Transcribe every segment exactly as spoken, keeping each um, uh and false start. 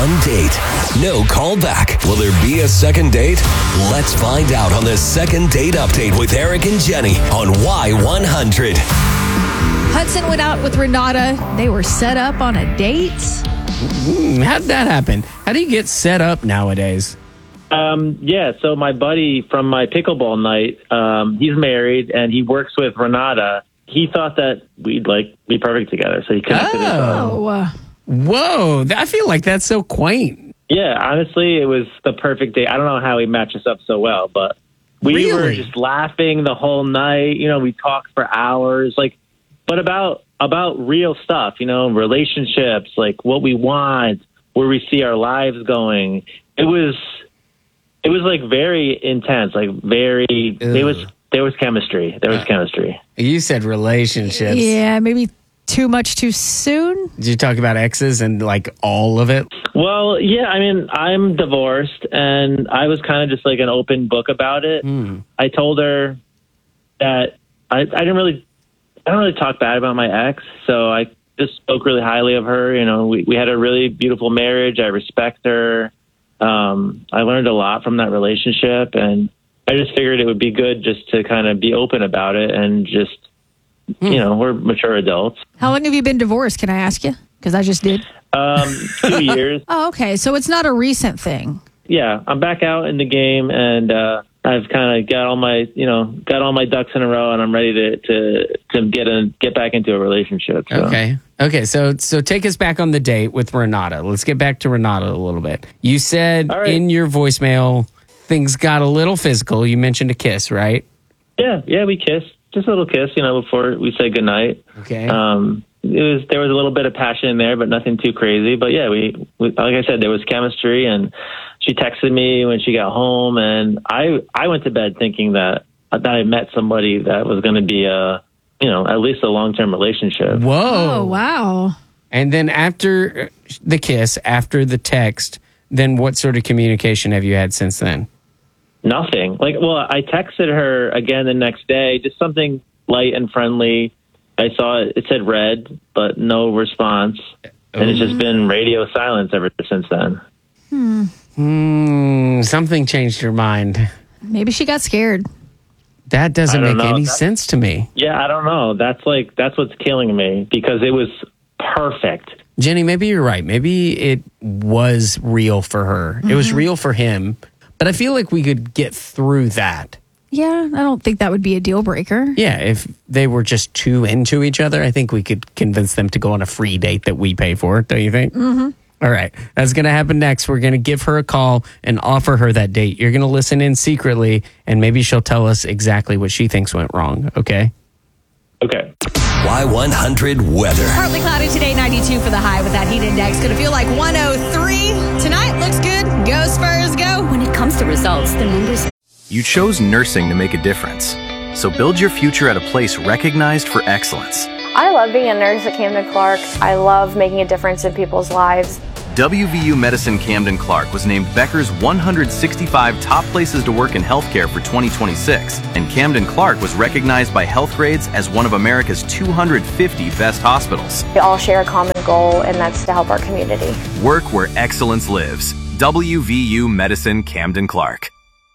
one date, no callback. Will there be a second date? Let's find out on the Second Date Update with Eric and Jenny on Y one hundred. Hudson went out with Renata. They were set up on a date. Mm, how'd that happen? How do you get set up nowadays? Um, yeah, so my buddy from my pickleball night, um, he's married and he works with Renata. He thought that we'd like be perfect together, so he connected us. Oh. Whoa, I feel like that's so quaint. Yeah, honestly, it was the perfect day. I don't know how he matched us up so well, but we Really? were just laughing the whole night. You know, we talked for hours, like, but about about real stuff. You know, relationships, like what we want, where we see our lives going. It was, it was like very intense, like very. There was there was chemistry. There was chemistry. You said relationships. Yeah, maybe too much too soon. Did you talk about exes and like all of it? Well, yeah, I mean, I'm divorced, and I was kind of just like an open book about it. Mm. I told her that I, I didn't really, I don't really talk bad about my ex, so I just spoke really highly of her. You know, we, we had a really beautiful marriage. I respect her. Um, I learned a lot from that relationship, and I just figured it would be good just to kind of be open about it and just, Mm. you know, we're mature adults. How long have you been divorced? Can I ask you? Because I just did. Um, two years. Oh, okay. So it's not a recent thing. Yeah, I'm back out in the game, and uh, I've kind of got all my, you know, got all my ducks in a row, and I'm ready to to, to get in, get back into a relationship. So. Okay. Okay. So so take us back on the date with Renata. Let's get back to Renata a little bit. You said All right. in your voicemail things got a little physical. You mentioned a kiss, right? Yeah, yeah, we kissed, just a little kiss, you know, before we said goodnight. Okay. Um, it was there was a little bit of passion in there, but nothing too crazy. But yeah, we, we like I said, there was chemistry, and she texted me when she got home, and I I went to bed thinking that that I met somebody that was going to be a, you know, at least a long term relationship. Whoa. Oh, wow. And then after the kiss, after the text, then what sort of communication have you had since then? Nothing. Like, well, I texted her again the next day, just something light and friendly. I saw it, it said read, but no response. And it's just been radio silence ever since then. Hmm. Hmm. Something changed your mind. Maybe she got scared. That doesn't I don't make know. any That- sense to me. Yeah, I don't know. That's like, that's what's killing me because it was perfect. Jenny, maybe you're right. Maybe it was real for her. It was real for him. But I feel like we could get through that. Yeah, I don't think that would be a deal breaker. Yeah, if they were just too into each other, I think we could convince them to go on a free date that we pay for, don't you think? Mm-hmm. All right, that's going to happen next. We're going to give her a call and offer her that date. You're going to listen in secretly, and maybe she'll tell us exactly what she thinks went wrong, okay? Okay. Y one hundred weather. Partly cloudy today, ninety-two for the high with that heat index. Going to feel like one oh three. Tonight looks good. Go Spurs, go. When it comes to results, the numbers. You chose nursing to make a difference. So build your future at a place recognized for excellence. I love being a nurse at Camden Clark. I love making a difference in people's lives. W V U Medicine Camden Clark was named Becker's one hundred sixty-five top places to work in healthcare for twenty twenty-six, and Camden Clark was recognized by Healthgrades as one of America's two hundred fifty best hospitals. We all share a common goal, and that's to help our community. Work where excellence lives. W V U Medicine Camden Clark.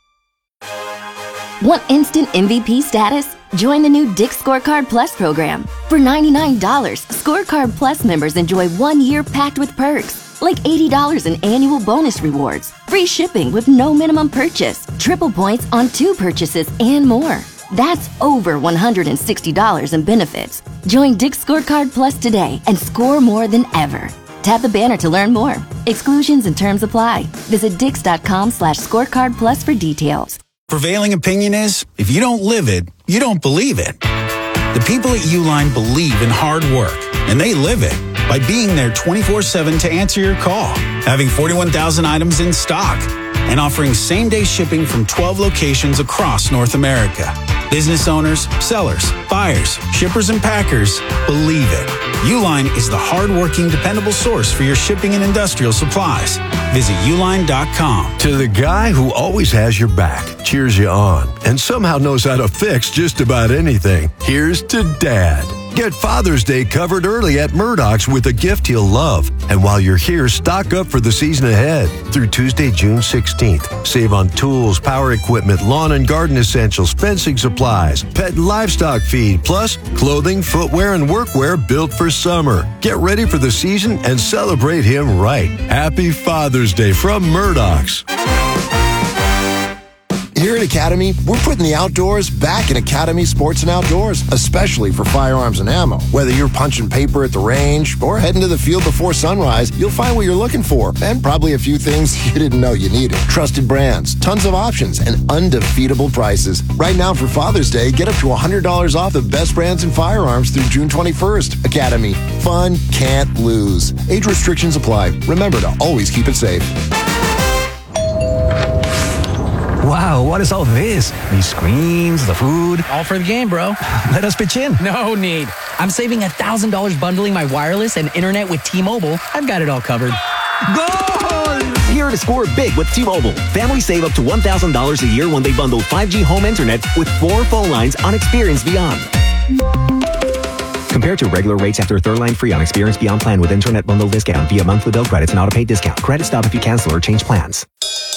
Want instant M V P status? Join the new Dick's Scorecard Plus program. For ninety-nine dollars, Scorecard Plus members enjoy one year packed with perks, like eighty dollars in annual bonus rewards, free shipping with no minimum purchase, triple points on two purchases, and more. That's over one hundred sixty dollars in benefits. Join Dick's Scorecard Plus today and score more than ever. Tap the banner to learn more. Exclusions and terms apply. Visit dix.com slash scorecard plus for details. Prevailing opinion is, if you don't live it, you don't believe it. The people at Uline believe in hard work, and they live it by being there twenty-four seven to answer your call, having forty-one thousand items in stock, and offering same-day shipping from twelve locations across North America. Business owners, sellers, buyers, shippers, and packers believe it. Uline is the hard-working, dependable source for your shipping and industrial supplies. Visit uline dot com. To the guy who always has your back, cheers you on, and somehow knows how to fix just about anything, here's to Dad. Get Father's Day covered early at Murdoch's with a gift you'll love. And while you're here, stock up for the season ahead. Through Tuesday, June sixteenth. Save on tools, power equipment, lawn and garden essentials, fencing supplies, pet and livestock feed, plus clothing, footwear, and workwear built for summer. Get ready for the season and celebrate him right. Happy Father's Day from Murdoch's. Here at Academy, we're putting the outdoors back in Academy Sports and Outdoors, especially for firearms and ammo. Whether you're punching paper at the range or heading to the field before sunrise, you'll find what you're looking for and probably a few things you didn't know you needed. Trusted brands, tons of options, and undefeatable prices. Right now for Father's Day, get up to one hundred dollars off the best brands in firearms through June twenty-first. Academy. Fun can't lose. Age restrictions apply. Remember to always keep it safe. Wow, what is all this? These screens, the food. All for the game, bro. Let us pitch in. No need. I'm saving one thousand dollars bundling my wireless and internet with T-Mobile. I've got it all covered. Goal! Here to score big with T-Mobile. Families save up to one thousand dollars a year when they bundle five G home internet with four phone lines on Experience Beyond. Compared to regular rates after third line free on Experience Beyond plan with internet bundle discount via monthly bill credits and auto pay discount. Credit stop if you cancel or change plans.